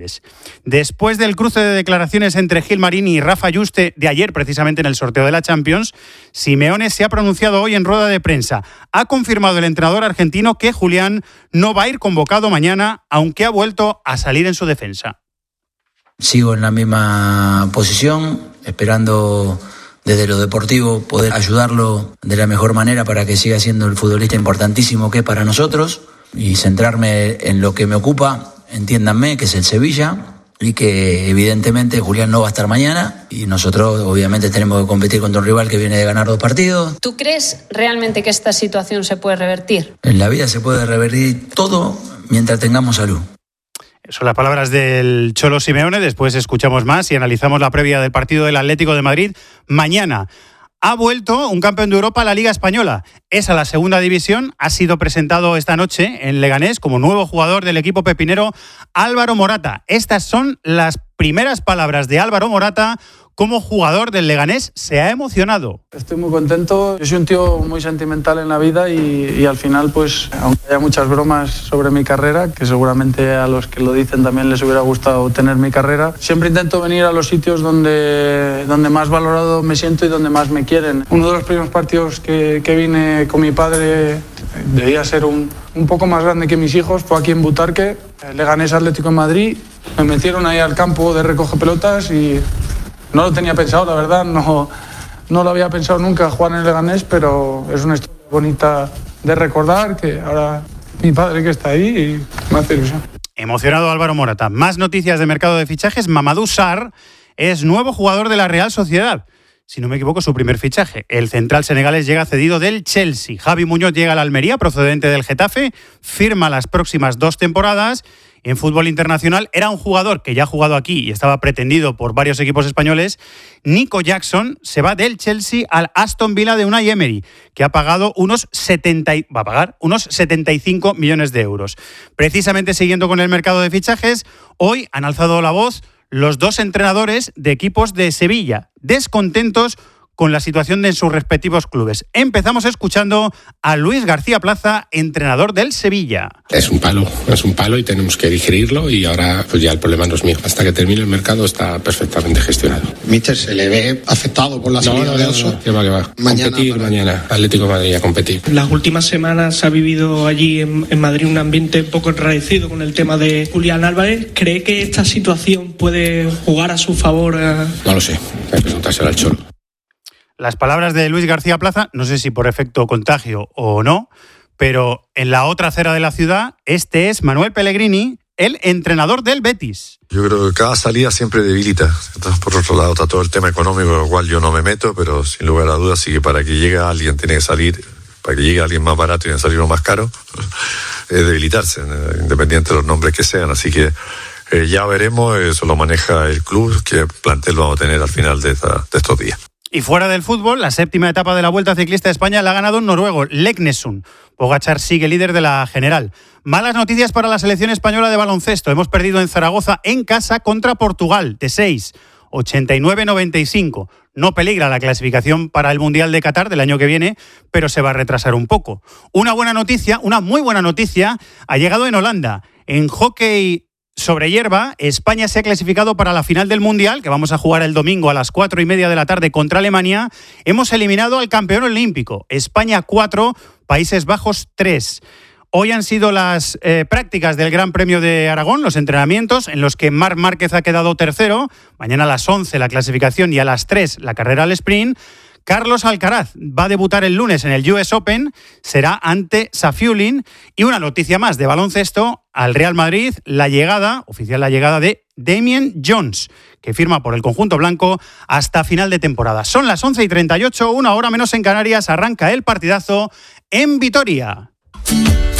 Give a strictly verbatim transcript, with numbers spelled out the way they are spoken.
posibles. Después del cruce de declaraciones entre Gilmarín y Rafa Yuste de ayer, precisamente en el sorteo de la Champions, Simeone se ha pronunciado hoy en rueda de prensa. Ha confirmado el entrenador argentino que Julián no va a ir convocado mañana, aunque ha vuelto a salir en su defensa. Sigo en la misma posición, esperando desde lo deportivo poder ayudarlo de la mejor manera para que siga siendo el futbolista importantísimo que es para nosotros y centrarme en lo que me ocupa, entiéndanme, que es el Sevilla, y que evidentemente Julián no va a estar mañana y nosotros obviamente tenemos que competir contra un rival que viene de ganar dos partidos. ¿Tú crees realmente que esta situación se puede revertir? En la vida se puede revertir todo mientras tengamos salud. Son las palabras del Cholo Simeone. Después escuchamos más y analizamos la previa del partido del Atlético de Madrid mañana. Ha vuelto un campeón de Europa a la Liga Española. Es a la segunda división. Ha sido presentado esta noche en Leganés como nuevo jugador del equipo pepinero Álvaro Morata. Estas son las primeras palabras de Álvaro Morata como jugador del Leganés. Se ha emocionado. Estoy muy contento. Yo soy un tío muy sentimental en la vida y, y al final, pues, aunque haya muchas bromas sobre mi carrera, que seguramente a los que lo dicen también les hubiera gustado tener mi carrera, siempre intento venir a los sitios donde, donde más valorado me siento y donde más me quieren. Uno de los primeros partidos que, que vine con mi padre, debía ser un, un poco más grande que mis hijos, fue aquí en Butarque, Leganés Atlético de Madrid. Me metieron ahí al campo de recoge pelotas y no lo tenía pensado, la verdad, no, no lo había pensado nunca jugar en el Leganés, pero es una historia bonita de recordar, que ahora mi padre que está ahí y me hace ilusión. Emocionado Álvaro Morata. Más noticias de mercado de fichajes. Mamadou Sarr es nuevo jugador de la Real Sociedad. Si no me equivoco, su primer fichaje. El central senegalés llega cedido del Chelsea. Javi Muñoz llega a la Almería, procedente del Getafe, firma las próximas dos temporadas. En fútbol internacional era un jugador que ya ha jugado aquí y estaba pretendido por varios equipos españoles. Nico Jackson se va del Chelsea al Aston Villa de Unai Emery, que ha pagado unos setenta, va a pagar unos setenta y cinco millones de euros. Precisamente siguiendo con el mercado de fichajes, hoy han alzado la voz los dos entrenadores de equipos de Sevilla, descontentos con la situación de sus respectivos clubes. Empezamos escuchando a Luis García Plaza, entrenador del Sevilla. Es un palo, es un palo y tenemos que digerirlo y ahora pues ya el problema no es mío. Hasta que termine el mercado está perfectamente gestionado. Míster, ¿se le ve afectado por la salida no, no, de no, Elso? No, que va, que va. Mañana, competir para... mañana, Atlético de Madrid a competir. Las últimas semanas ha vivido allí en, en Madrid un ambiente un poco enrarecido con el tema de Julián Álvarez. ¿Cree que esta situación puede jugar a su favor? A... No lo sé, hay que preguntárselo al Cholo. Las palabras de Luis García Plaza, no sé si por efecto contagio o no, pero en la otra acera de la ciudad, este es Manuel Pellegrini, el entrenador del Betis. Yo creo que cada salida siempre debilita. Entonces, por otro lado, está todo el tema económico, lo cual yo no me meto, pero sin lugar a dudas, sí que para que llegue alguien tiene que salir, para que llegue alguien más barato y tiene que salir uno más caro, es debilitarse, independiente de los nombres que sean. Así que eh, ya veremos, eso lo maneja el club, qué plantel vamos a tener al final de, esta, de estos días. Y fuera del fútbol, la séptima etapa de la Vuelta Ciclista de España la ha ganado un noruego, Leknesund. Pogačar sigue líder de la general. Malas noticias para la selección española de baloncesto. Hemos perdido en Zaragoza en casa contra Portugal de seis, ochenta y nueve a noventa y cinco. No peligra la clasificación para el Mundial de Qatar del año que viene, pero se va a retrasar un poco. Una buena noticia, una muy buena noticia, ha llegado en Holanda. En hockey sobre hierba, España se ha clasificado para la final del Mundial, que vamos a jugar el domingo a las cuatro y media de la tarde contra Alemania. Hemos eliminado al campeón olímpico. España cuatro, Países Bajos tres. Hoy han sido las eh, prácticas del Gran Premio de Aragón, los entrenamientos, en los que Marc Márquez ha quedado tercero. Mañana a las once la clasificación y a las tres la carrera al sprint. Carlos Alcaraz va a debutar el lunes en el U S Open, será ante Safiullin. Y una noticia más de baloncesto, al Real Madrid, la llegada, oficial la llegada de Damian Jones, que firma por el conjunto blanco hasta final de temporada. Son las once y treinta y ocho, una hora menos en Canarias, arranca el partidazo en Vitoria.